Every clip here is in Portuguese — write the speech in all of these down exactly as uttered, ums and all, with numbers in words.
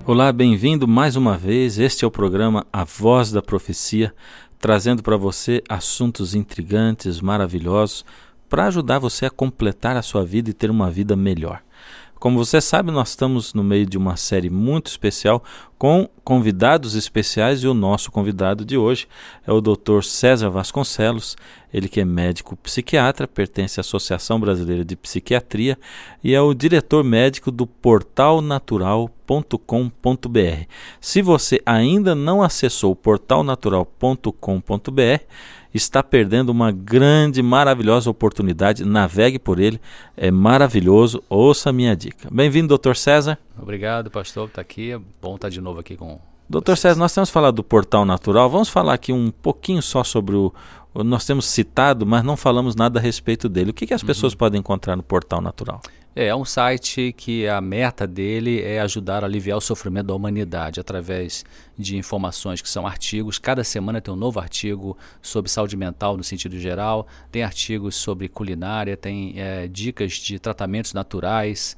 Olá, bem-vindo mais uma vez. Este é o programa A Voz da Profecia, trazendo para você assuntos intrigantes, maravilhosos, para ajudar você a completar a sua vida e ter uma vida melhor. Como você sabe, nós estamos no meio de uma série muito especial com convidados especiais e o nosso convidado de hoje é o doutor César Vasconcelos, ele que é médico psiquiatra, pertence à Associação Brasileira de Psiquiatria e é o diretor médico do portal natural ponto com ponto b r. Se você ainda não acessou o portal natural ponto com ponto b r, está perdendo uma grande, maravilhosa oportunidade. Navegue por ele, é maravilhoso, ouça a minha dica. Bem-vindo, doutor César. Obrigado, pastor, por estar aqui. É bom estar de novo aqui com doutor César, nós temos falado do Portal Natural, vamos falar aqui um pouquinho só sobre o... Nós temos citado, mas não falamos nada a respeito dele. O que, que as pessoas uhum. podem encontrar no Portal Natural? É, é um site que a meta dele é ajudar a aliviar o sofrimento da humanidade através de informações que são artigos. Cada semana tem um novo artigo sobre saúde mental no sentido geral, tem artigos sobre culinária, tem é, dicas de tratamentos naturais,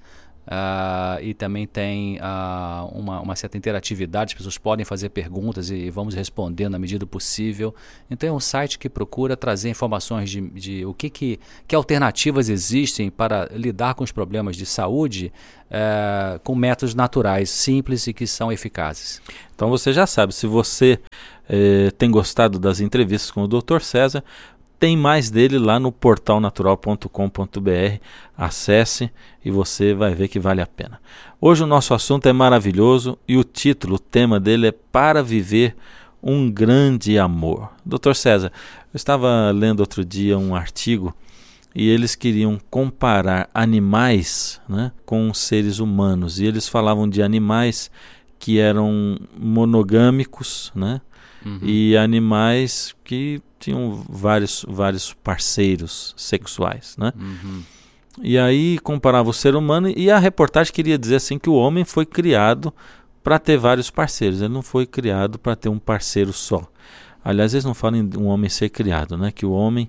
Uh, e também tem uh, uma, uma certa interatividade, as pessoas podem fazer perguntas e vamos respondendo na medida do possível. Então é um site que procura trazer informações de, de o que, que, que alternativas existem para lidar com os problemas de saúde uh, com métodos naturais, simples e que são eficazes. Então você já sabe, se você eh, tem gostado das entrevistas com o doutor César, tem mais dele lá no portal natural ponto com ponto b r. Acesse e você vai ver que vale a pena. Hoje o nosso assunto é maravilhoso e o título, o tema dele é Para Viver um Grande Amor. doutor César, eu estava lendo outro dia um artigo e eles queriam comparar animais, né, com seres humanos. E eles falavam de animais que eram monogâmicos, né, uhum. e animais que tinham vários, vários parceiros sexuais, né? Uhum. E aí comparava o ser humano e a reportagem queria dizer assim que o homem foi criado para ter vários parceiros, ele não foi criado para ter um parceiro só. Aliás, eles não falam em um homem ser criado, né? Que o homem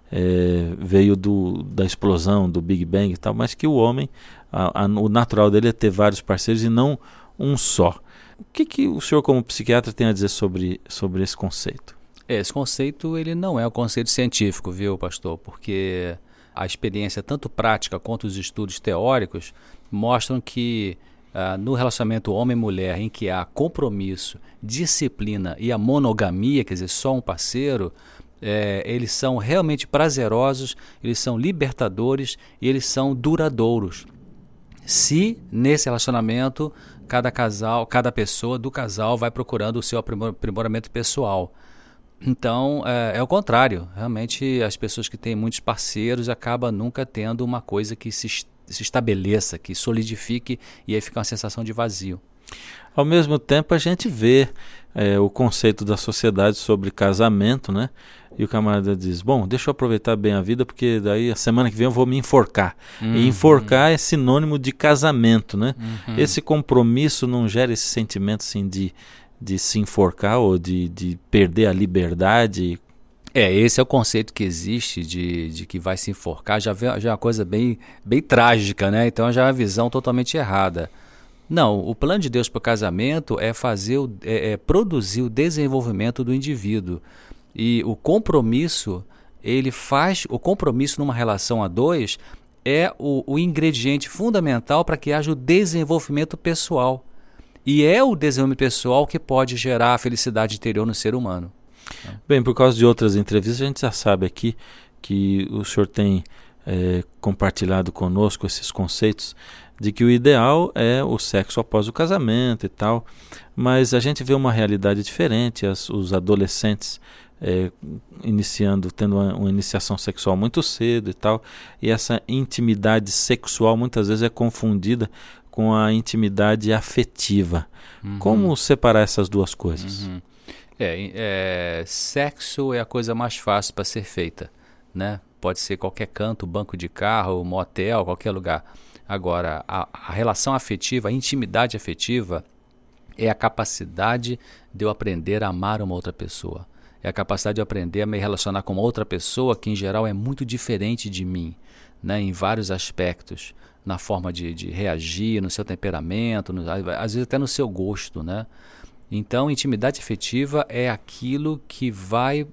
é, veio do, da explosão, do Big Bang e tal, mas que o homem, a, a, o natural dele é ter vários parceiros e não um só. O que, que o senhor como psiquiatra tem a dizer sobre, sobre esse conceito? Esse conceito ele não é um conceito científico, viu, pastor? Porque a experiência, tanto prática quanto os estudos teóricos, mostram que uh, no relacionamento homem-mulher, em que há compromisso, disciplina e a monogamia, quer dizer, só um parceiro, é, eles são realmente prazerosos, eles são libertadores e eles são duradouros. Se nesse relacionamento cada casal, cada pessoa do casal vai procurando o seu aprimoramento pessoal. Então, é, é o contrário. Realmente, as pessoas que têm muitos parceiros acabam nunca tendo uma coisa que se, se estabeleça, que solidifique, e aí fica uma sensação de vazio. Ao mesmo tempo, a gente vê é, o conceito da sociedade sobre casamento, né? E o camarada diz, bom, deixa eu aproveitar bem a vida, porque daí a semana que vem eu vou me enforcar. Uhum. E enforcar é sinônimo de casamento, né? Uhum. Esse compromisso não gera esse sentimento assim de... de se enforcar ou de, de perder a liberdade? É, esse é o conceito que existe de, de que vai se enforcar, já, vê, já é uma coisa bem, bem trágica, né? Então já é uma visão totalmente errada. Não, o plano de Deus para o casamento é, fazer o, é, é produzir o desenvolvimento do indivíduo. E o compromisso, ele faz, o compromisso numa relação a dois é o, o ingrediente fundamental para que haja o desenvolvimento pessoal. E é o desenvolvimento pessoal que pode gerar a felicidade interior no ser humano. Bem, por causa de outras entrevistas, a gente já sabe aqui que o senhor tem é, compartilhado conosco esses conceitos de que o ideal é o sexo após o casamento e tal, mas a gente vê uma realidade diferente, as, os adolescentes é, iniciando, tendo uma, uma iniciação sexual muito cedo e tal, e essa intimidade sexual muitas vezes é confundida com a intimidade afetiva. Uhum. Como separar essas duas coisas? Uhum. É, é, sexo é a coisa mais fácil para ser feita, né? Pode ser qualquer canto, banco de carro, motel, qualquer lugar. Agora, a, a relação afetiva, a intimidade afetiva é a capacidade de eu aprender a amar uma outra pessoa. É a capacidade de eu aprender a me relacionar com uma outra pessoa que, em geral, é muito diferente de mim, né? Em vários aspectos. na forma de, de reagir, no seu temperamento, no, às vezes até no seu gosto, né? Então, intimidade afetiva é aquilo que vai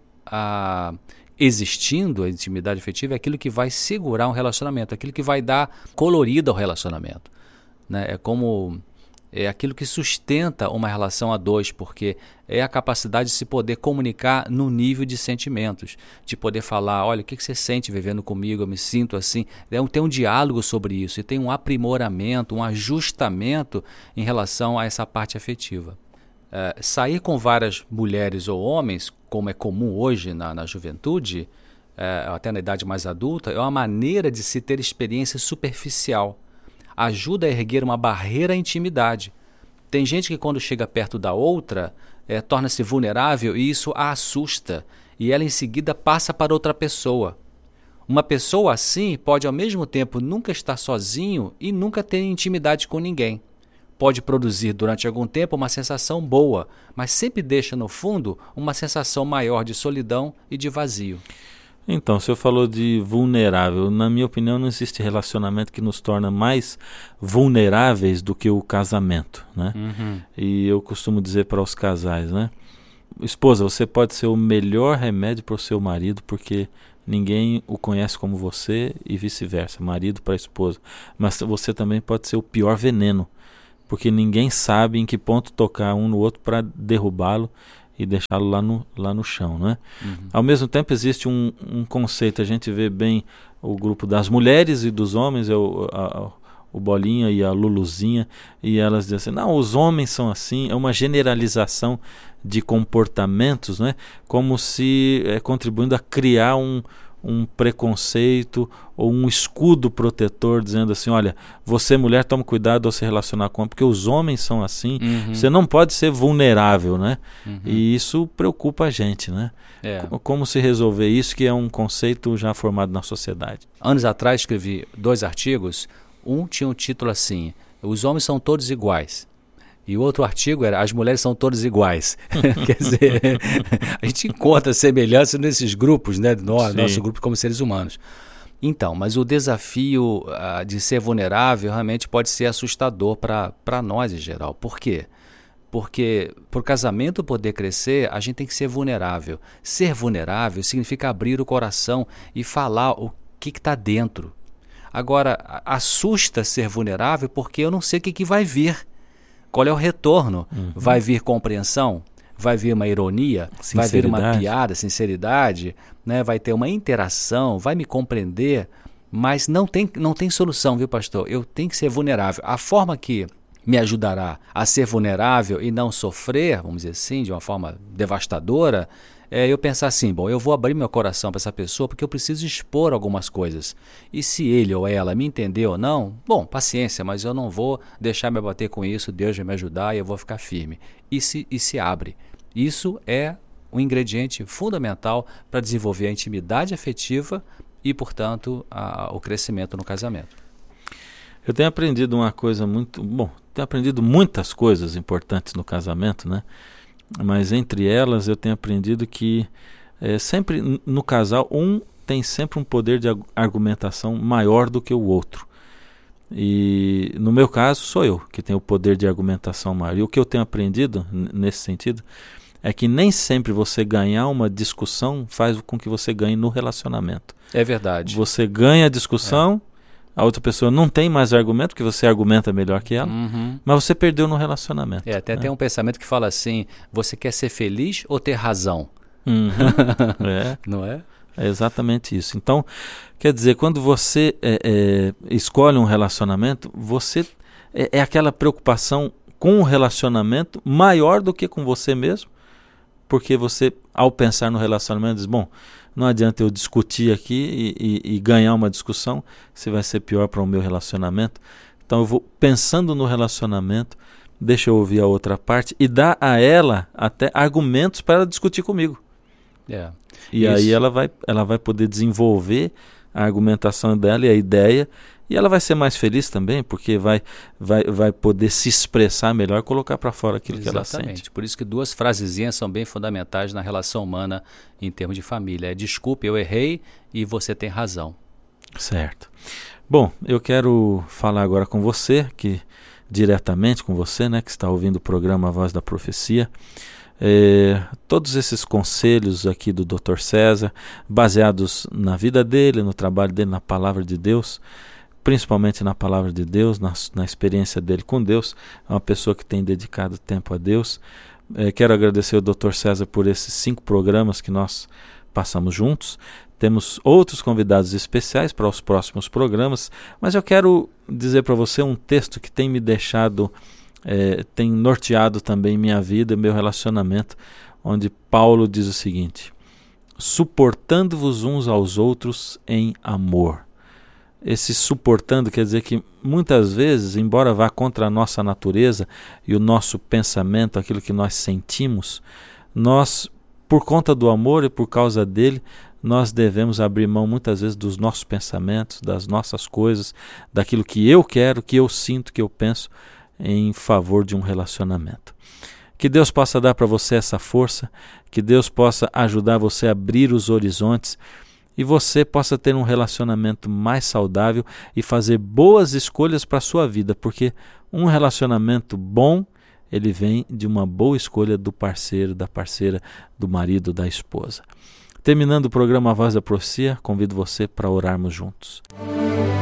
a, existindo, a intimidade afetiva é aquilo que vai segurar um relacionamento, aquilo que vai dar colorido ao relacionamento, né? É como é aquilo que sustenta uma relação a dois, porque é a capacidade de se poder comunicar no nível de sentimentos, de poder falar, olha, o que você sente vivendo comigo, eu me sinto assim. Tem um diálogo sobre isso e tem um aprimoramento, um ajustamento em relação a essa parte afetiva. É, sair com várias mulheres ou homens, como é comum hoje na, na juventude, é, até na idade mais adulta, é uma maneira de se ter experiência superficial. Ajuda a erguer uma barreira à intimidade. Tem gente que quando chega perto da outra, é, torna-se vulnerável e isso a assusta. E ela em seguida passa para outra pessoa. Uma pessoa assim pode ao mesmo tempo nunca estar sozinho e nunca ter intimidade com ninguém. Pode produzir durante algum tempo uma sensação boa, mas sempre deixa no fundo uma sensação maior de solidão e de vazio. Então, o senhor falou de vulnerável. Na minha opinião, não existe relacionamento que nos torna mais vulneráveis do que o casamento, né? Uhum. E eu costumo dizer para os casais, né? Esposa, você pode ser o melhor remédio para o seu marido, porque ninguém o conhece como você e vice-versa, marido para a esposa. Mas você também pode ser o pior veneno, porque ninguém sabe em que ponto tocar um no outro para derrubá-lo e deixá-lo lá no, lá no chão, né? Uhum. Ao mesmo tempo existe um, um conceito, a gente vê bem o grupo das mulheres e dos homens, é o, a, o Bolinha e a Luluzinha, e elas dizem assim, não, os homens são assim, é uma generalização de comportamentos, né? Como se é, contribuindo a criar um, um preconceito ou um escudo protetor, dizendo assim, olha, você mulher, toma cuidado ao se relacionar com homem, porque os homens são assim, uhum. você não pode ser vulnerável, né? Uhum. E isso preocupa a gente, né? É. Como se resolver isso, que é um conceito já formado na sociedade. Anos atrás escrevi dois artigos, um tinha um título assim, os homens são todos iguais. E o outro artigo era, as mulheres são todas iguais. Quer dizer, a gente encontra semelhança nesses grupos, né? No, nosso grupo como seres humanos. Então, mas o desafio uh, de ser vulnerável realmente pode ser assustador para nós em geral. Por quê? Porque para o casamento poder crescer, a gente tem que ser vulnerável. Ser vulnerável significa abrir o coração e falar o que está dentro. Agora, assusta ser vulnerável porque eu não sei o que, que vai vir. Qual é o retorno? Uhum. Vai vir compreensão? Vai vir uma ironia? Vai vir uma piada, sinceridade? Né? Vai ter uma interação? Vai me compreender? Mas não tem, não tem solução, viu, pastor? Eu tenho que ser vulnerável. A forma que me ajudará a ser vulnerável e não sofrer, vamos dizer assim, de uma forma devastadora, é eu pensar assim, bom, eu vou abrir meu coração para essa pessoa porque eu preciso expor algumas coisas. E se ele ou ela me entender ou não, bom, paciência, mas eu não vou deixar me abater com isso, Deus vai me ajudar e eu vou ficar firme. E se, e se abre. Isso é um ingrediente fundamental para desenvolver a intimidade afetiva e, portanto, a, o crescimento no casamento. Eu tenho aprendido uma coisa muito... Bom, tenho aprendido muitas coisas importantes no casamento, né? Mas entre elas eu tenho aprendido que é, sempre no casal um tem sempre um poder de argumentação maior do que o outro. E no meu caso sou eu que tenho o poder de argumentação maior. E o que eu tenho aprendido n- nesse sentido é que nem sempre você ganhar uma discussão faz com que você ganhe no relacionamento. É verdade. Você ganha a discussão... É. A outra pessoa não tem mais argumento, porque você argumenta melhor que ela, uhum. mas você perdeu no relacionamento. É, até né? tem um pensamento que fala assim, você quer ser feliz ou ter razão? Uhum. é. Não é? É exatamente isso. Então, quer dizer, quando você é, é, escolhe um relacionamento, você é, é aquela preocupação com o relacionamento maior do que com você mesmo, porque você, ao pensar no relacionamento, diz, bom, não adianta eu discutir aqui e, e, e ganhar uma discussão, se vai ser pior para o meu relacionamento. Então eu vou pensando no relacionamento, deixa eu ouvir a outra parte e dar a ela até argumentos para ela discutir comigo. É. E Isso. aí ela vai, ela vai poder desenvolver a argumentação dela e a ideia, e ela vai ser mais feliz também, porque vai, vai, vai poder se expressar melhor, colocar para fora aquilo Exatamente. que ela sente. Por isso que duas frasezinhas são bem fundamentais na relação humana em termos de família. É desculpe, eu errei e você tem razão. Certo. Bom, eu quero falar agora com você, que diretamente com você, né, que está ouvindo o programa A Voz da Profecia. É, todos esses conselhos aqui do doutor César, baseados na vida dele, no trabalho dele, na palavra de Deus, principalmente na palavra de Deus, na, na experiência dele com Deus, é uma pessoa que tem dedicado tempo a Deus. É, quero agradecer ao doutor César por esses cinco programas que nós passamos juntos. Temos outros convidados especiais para os próximos programas, mas eu quero dizer para você um texto que tem me deixado, é, tem norteado também minha vida, meu relacionamento, onde Paulo diz o seguinte: suportando-vos uns aos outros em amor. Esse suportando quer dizer que muitas vezes, embora vá contra a nossa natureza e o nosso pensamento, aquilo que nós sentimos, nós, por conta do amor e por causa dele, nós devemos abrir mão muitas vezes dos nossos pensamentos, das nossas coisas, daquilo que eu quero, que eu sinto, que eu penso, em favor de um relacionamento. Que Deus possa dar para você essa força, que Deus possa ajudar você a abrir os horizontes e você possa ter um relacionamento mais saudável e fazer boas escolhas para a sua vida, porque um relacionamento bom, ele vem de uma boa escolha do parceiro, da parceira, do marido, da esposa. Terminando o programa A Voz da Profecia, convido você para orarmos juntos.